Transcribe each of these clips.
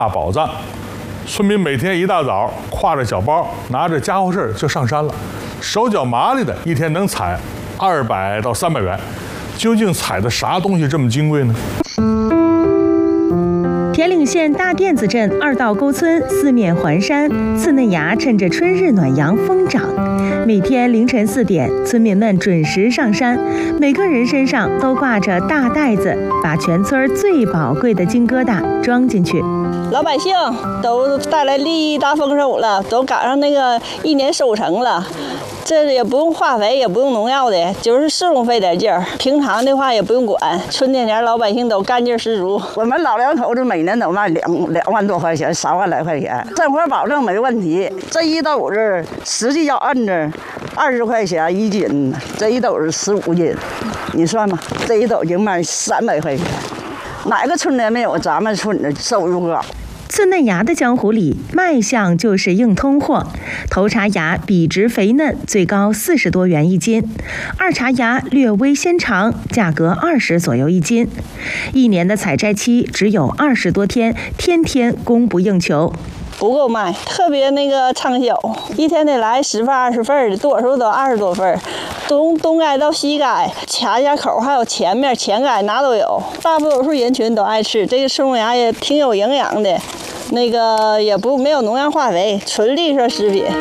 大宝藏。村民每天一大早挎着小包，拿着家伙事就上山了，手脚麻利的，一天能采200到300元。究竟采的啥东西这么金贵呢？ 田岭县大甸子镇2道沟村四面环山，刺嫩芽趁着春日暖阳疯长。每天凌晨4点，村民们准时上山，每个人身上都挂着大袋子，把全村最宝贵的金疙瘩装进去。 老百姓都带来利益大丰收了，都赶上那个1年收成了。这也不用化肥，也不用农药的，就是施工费点劲儿。平常的话也不用管，春天前老百姓都干劲十足。 我们老两口子每年都卖2万多块钱，3万来块钱，生活保证没问题。这一斗子实际要按着20块钱1斤，这一斗子15斤，你算吧，这一斗已经卖300块钱。哪个村连没有咱们村的收入高？ 刺嫩芽的江湖里，卖相就是硬通货。头茬芽笔直肥嫩，最高40多元1斤；二茬芽略微纤长，价格20左右1斤。一年的采摘期只有20多天，天天供不应求。 不够卖，特别那个畅销，一天得来10份20份的，多数都20多份，东该到西该，卡一下口还有前面前该哪都有，大多数人群都爱吃。这个刺嫩芽也挺有营养的，那个也没有农药化肥，纯绿色食品。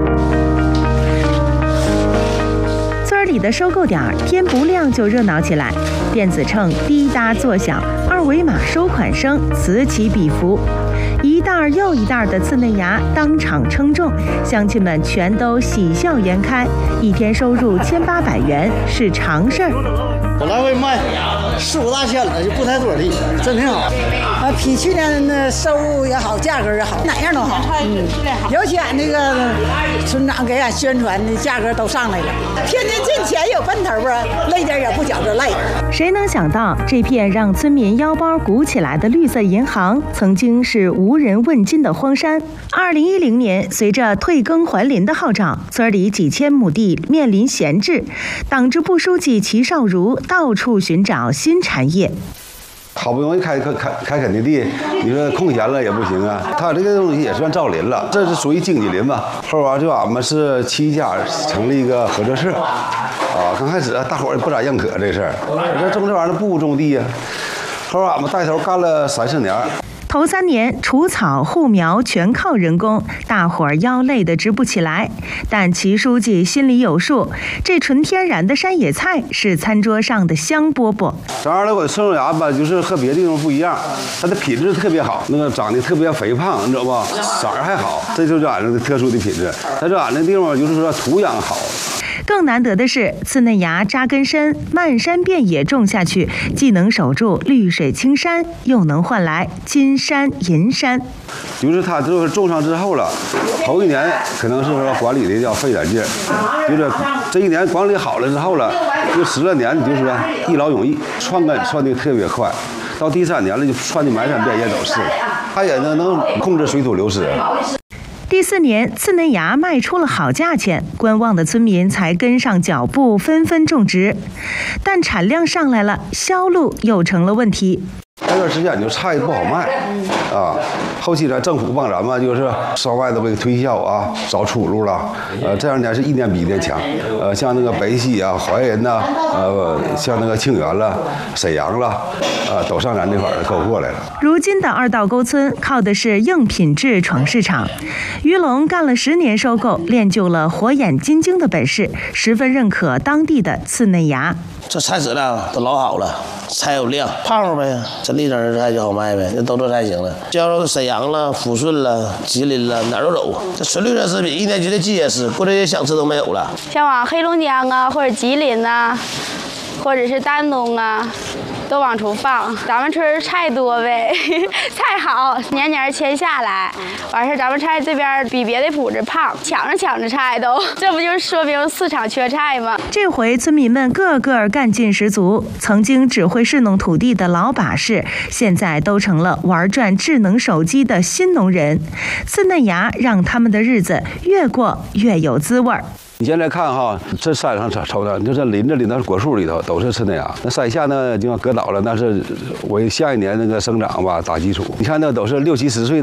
村里的收购点天不亮就热闹起来，电子秤滴答作响，2维码收款声此起彼伏。一袋又一袋的刺嫩芽当场称重，乡亲们全都喜笑颜开，一天收入1800元是常事儿。 我来回卖4、5大千了，就不太多的，真挺好。 比去年的收入也好，价格也好，哪样都好。尤其俺那个村长给俺宣传的价格都上来了，天天挣钱有奔头啊，累点也不觉着累。 谁能想到，这片让村民腰包鼓起来的绿色银行，曾经是无人问津的荒山。2010年，随着退耕还林的号召，村里几千亩地面临闲置，党支部书记齐少如到处寻找新产业。 好不容易开垦的地，你说空闲了也不行啊。他这个东西也算造林了，这是属于经济林吧。后来就俺们是7家成立一个合作社，刚开始大伙儿也不咋认可这事儿，这种这玩意儿不种地呀。后来俺们带头干了3、4年。 头3年除草护苗全靠人工，大伙儿腰累得直不起来。但齐书记心里有数，这纯天然的山野菜是餐桌上的香饽饽。 当然了，我的刺嫩芽吧，就是和别的地方不一样，它的品质特别好，那个长得特别肥胖，你知道吧？色儿还好，这就是俺这个特殊的品质。但是俺这地方就是说土壤好。 更难得的是，刺嫩芽扎根深，漫山遍野种下去，既能守住绿水青山，又能换来金山银山。 就是它就是种上之后了，头1年可能是说管理的要费点劲儿，就是这1年管理好了之后了，就10来年，你就是说一劳永逸，窜根窜的特别快，到第3年了就窜的满山遍野都是，它也能控制水土流失。 第4年，刺嫩芽卖出了好价钱，观望的村民才跟上脚步，纷纷种植。但产量上来了，销路又成了问题。 那段时间就菜不好卖啊，后期咱政府帮咱们就是稍外的这个推销啊，找出路了。这2年是1年比1年强。像那个北溪啊、怀仁呐，像那个庆元了、沈阳了，都上咱这块儿购货来了。 如今的2道沟村靠的是硬品质闯市场。于龙干了10年收购，练就了火眼金睛的本事，十分认可当地的刺嫩芽。 这菜质量都老好了，菜有量，胖乎呗，这立正菜就好卖呗，这都这菜行了。交到沈阳了、抚顺了、吉林了，哪儿都走。这纯绿色食品1年级的季节吃，过这些想吃都没有了。 像往黑龙江啊，或者吉林啊，或者是丹东啊，都往出放。咱们村菜多呗，菜好，年年迁下来。完事咱们菜这边比别的铺子胖，抢着菜都，这不就是说明市场缺菜吗？ 这回村民们个个干劲十足，曾经只会侍弄土地的老把式，现在都成了玩转智能手机的新农人。刺嫩芽让他们的日子越过越有滋味儿。 你现在看哈，这山上瞅着，你就这林子里那果树里头都是刺嫩芽，那山下呢就搁倒了，那是为下一年那个生长吧打基础。你看那都是60、70岁。